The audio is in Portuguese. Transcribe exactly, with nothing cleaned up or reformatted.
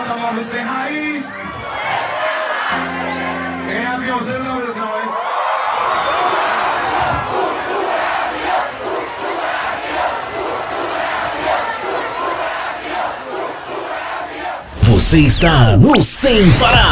bota logo sem raiz. Em aviãozinho não, Brasil, hein? Você está no Sem Parar.